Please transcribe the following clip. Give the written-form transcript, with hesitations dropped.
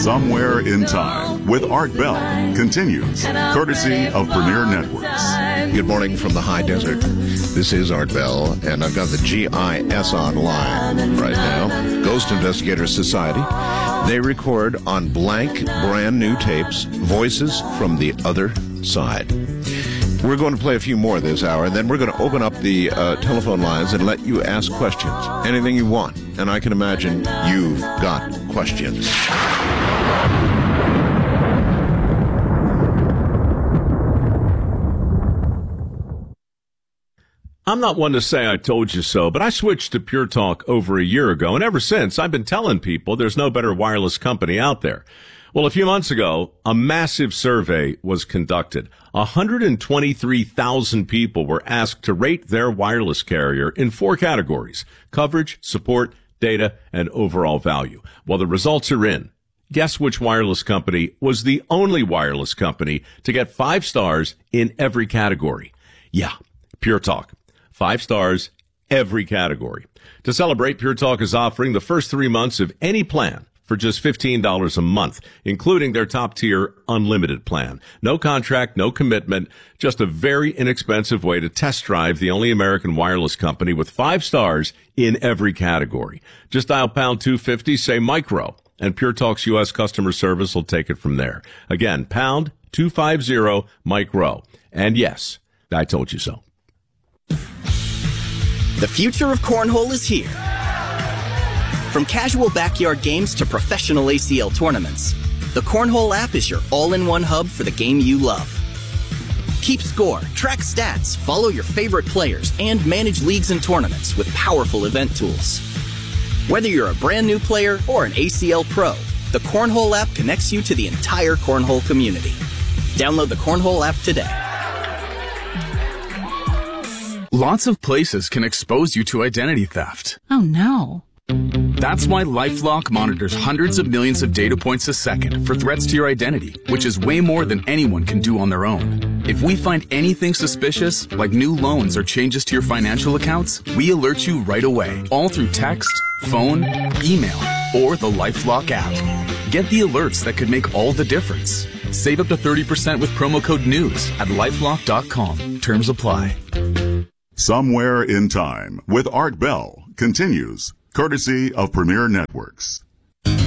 Somewhere in Time with Art Bell continues, courtesy of Premier Networks. Good morning from the high desert. This is Art Bell, and I've got the GIS online right now, Ghost Investigators Society. They record on blank, brand new tapes, voices from the other side. We're going to play a few more this hour, and then we're going to open up the telephone lines and let you ask questions, anything you want. And I can imagine you've got questions. I'm not one to say I told you so, but I switched to Pure Talk over a year ago, and ever since, I've been telling people there's no better wireless company out there. Well, a few months ago, a massive survey was conducted. 123,000 people were asked to rate their wireless carrier in 4 categories: coverage, support, data, and overall value. Well, the results are in. Guess which wireless company was the only wireless company to get 5 stars in every category? Yeah, Pure Talk. 5 stars, every category. To celebrate, Pure Talk is offering the first 3 months of any plan for just $15 a month, including their top-tier unlimited plan. No contract, no commitment, just a very inexpensive way to test drive the only American wireless company with 5 stars in every category. Just dial pound 250, say micro, and Pure Talk's U.S. customer service will take it from there. Again, pound 250 micro. And yes, I told you so. The future of cornhole is here. From casual backyard games to professional ACL tournaments, the Cornhole app is your all-in-one hub for the game you love. Keep score, track stats, follow your favorite players, and manage leagues and tournaments with powerful event tools. Whether you're a brand new player or an ACL pro, the Cornhole app connects you to the entire cornhole community. Download the Cornhole app today. Lots of places can expose you to identity theft. Oh no. That's why LifeLock monitors hundreds of millions of data points a second for threats to your identity, which is way more than anyone can do on their own. If we find anything suspicious, like new loans or changes to your financial accounts, we alert you right away, all through text, phone, email, or the LifeLock app. Get the alerts that could make all the difference. Save up to 30% with promo code NEWS at LifeLock.com. Terms apply. Somewhere in Time with Art Bell continues, courtesy of Premier Networks.